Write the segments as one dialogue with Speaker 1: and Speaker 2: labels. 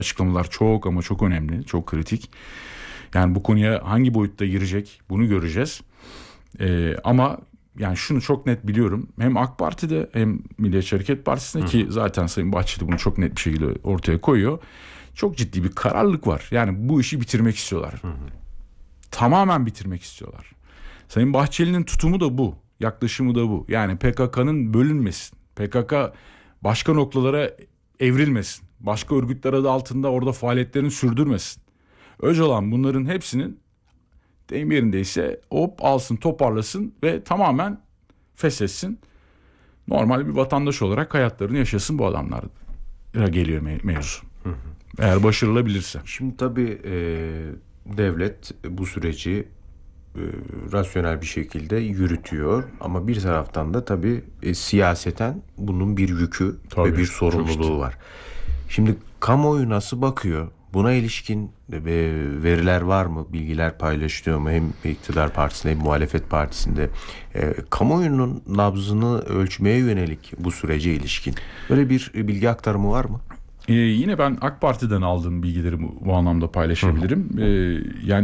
Speaker 1: açıklamalar çok ama çok önemli, çok kritik. Yani bu konuya hangi boyutta girecek bunu göreceğiz. Ama yani şunu çok net biliyorum. Hem AK Parti'de hem Milliyetçi Hareket Partisi'nde ki zaten Sayın Bahçeli bunu çok net bir şekilde ortaya koyuyor. Çok ciddi bir kararlılık var. Yani bu işi bitirmek istiyorlar. Tamamen bitirmek istiyorlar. Sayın Bahçeli'nin tutumu da bu. Yaklaşımı da bu. Yani PKK'nın bölünmesin. PKK başka noktalara evrilmesin. Başka örgütler adı altında orada faaliyetlerini sürdürmesin. Öcalan bunların hepsinin deyim yerindeyse hop alsın, toparlasın ve tamamen feshetsin. Normal bir vatandaş olarak hayatlarını yaşasın bu adamlara geliyor mevzu. Eğer başarılabilirse.
Speaker 2: Şimdi tabii devlet bu süreci rasyonel bir şekilde yürütüyor. Ama bir taraftan da tabii siyaseten bunun bir yükü ve bir sorumluluğu var. Şimdi kamuoyu nasıl bakıyor? Buna ilişkin veriler var mı? Bilgiler paylaşılıyor mu? Hem iktidar partisinde hem muhalefet partisinde. Kamuoyunun nabzını ölçmeye yönelik bu sürece ilişkin böyle bir bilgi aktarımı var mı?
Speaker 1: Yine ben AK Parti'den aldığım bilgileri bu anlamda paylaşabilirim. Yani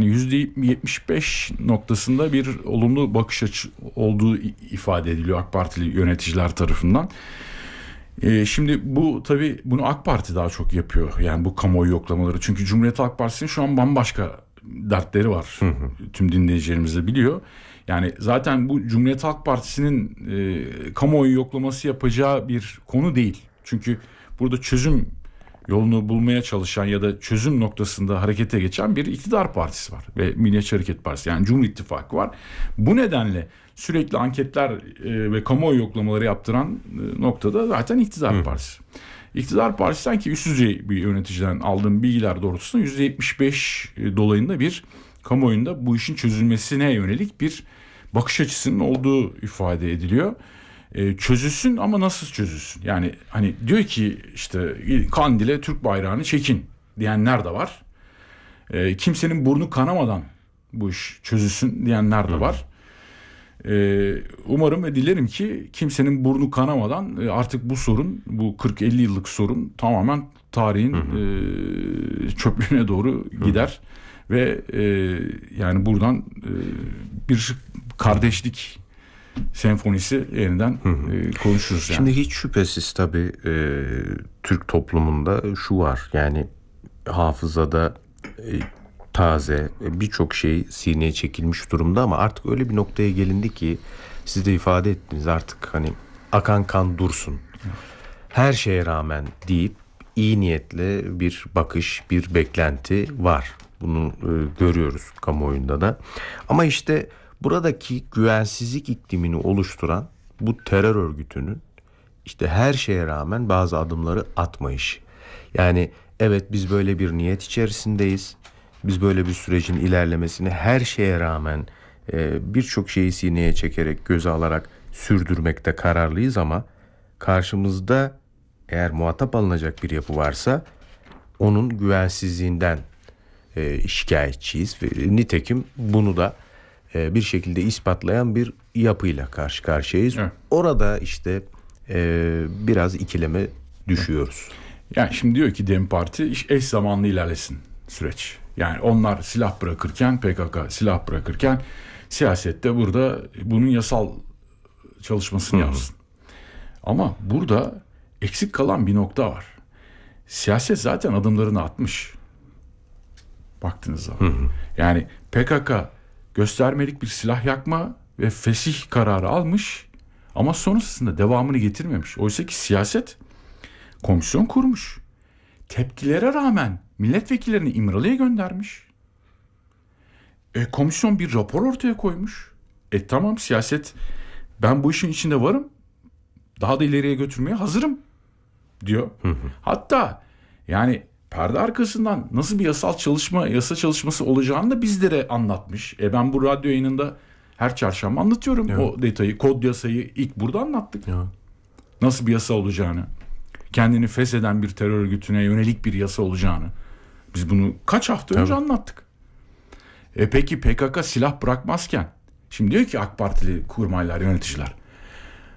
Speaker 1: %75 noktasında bir olumlu bakış açısı olduğu ifade ediliyor AK Partili yöneticiler tarafından. Şimdi bu tabii bunu AK Parti daha çok yapıyor. Yani bu kamuoyu yoklamaları. Çünkü Cumhuriyet Halk Partisi'nin şu an bambaşka dertleri var. Tüm dinleyicilerimiz de biliyor. Yani zaten bu Cumhuriyet Halk Partisi'nin kamuoyu yoklaması yapacağı bir konu değil. Çünkü burada çözüm yolunu bulmaya çalışan ya da çözüm noktasında harekete geçen bir iktidar partisi var. Ve Milliyetçi Hareket Partisi, yani Cumhur İttifakı var. Bu nedenle sürekli anketler ve kamuoyu yoklamaları yaptıran noktada zaten iktidar partisi. İktidar partisinden ki üst düzey bir yöneticiden aldığım bilgiler doğrultusunda %75 dolayında bir kamuoyunda bu işin çözülmesine yönelik bir bakış açısının olduğu ifade ediliyor. Çözülsün ama nasıl çözülsün? Yani hani diyor ki işte Kandil'e Türk bayrağını çekin diyenler de var. Kimsenin burnu kanamadan bu iş çözülsün diyenler de var. Umarım ve dilerim ki kimsenin burnu kanamadan artık bu sorun, bu 40-50 yıllık sorun tamamen tarihin çöplüğüne doğru gider. Ve yani buradan bir kardeşlik senfonisi yeniden konuşuruz. Yani.
Speaker 2: Şimdi hiç şüphesiz tabii Türk toplumunda şu var. Yani hafızada taze birçok şey sineye çekilmiş durumda ama artık öyle bir noktaya gelindi ki siz de ifade ettiniz, artık hani akan kan dursun. Her şeye rağmen deyip iyi niyetle bir bakış, bir beklenti var. Bunu görüyoruz kamuoyunda da. Ama işte buradaki güvensizlik iklimini oluşturan bu terör örgütünün işte her şeye rağmen bazı adımları atmayışı. Yani evet, biz böyle bir niyet içerisindeyiz. Biz böyle bir sürecin ilerlemesini her şeye rağmen birçok şeyi sineye çekerek, göze alarak sürdürmekte kararlıyız ama karşımızda eğer muhatap alınacak bir yapı varsa onun güvensizliğinden şikayetçiyiz. Ve nitekim bunu da bir şekilde ispatlayan bir yapıyla karşı karşıyayız. Evet. Orada işte biraz ikileme düşüyoruz.
Speaker 1: Yani şimdi diyor ki DEM Parti eş zamanlı ilerlesin süreç. Yani onlar silah bırakırken, PKK silah bırakırken siyasette burada bunun yasal çalışmasını yapsın. Ama burada eksik kalan bir nokta var. Siyaset zaten adımlarını atmış. Baktığınız zaman. Yani PKK göstermelik bir silah yakma ve fesih kararı almış ama sonrasında devamını getirmemiş. Oysa ki siyaset komisyon kurmuş. Tepkilere rağmen milletvekillerini İmralı'ya göndermiş. Komisyon bir rapor ortaya koymuş. Tamam, siyaset, ben bu işin içinde varım. Daha da ileriye götürmeye hazırım diyor. Hatta yani perde arkasından nasıl bir yasa çalışması olacağını da bizlere anlatmış. Ben bu radyo yayınında her çarşamba anlatıyorum o detayı. Kod yasayı ilk burada anlattık. Nasıl bir yasa olacağını. Kendini fesheden bir terör örgütüne yönelik bir yasa olacağını. Biz bunu kaç hafta önce anlattık. Peki PKK silah bırakmazken, şimdi diyor ki AK Partili kurmaylar, yöneticiler,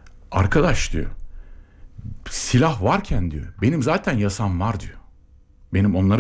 Speaker 1: arkadaş diyor, silah varken diyor, benim zaten yasam var diyor. benim onlara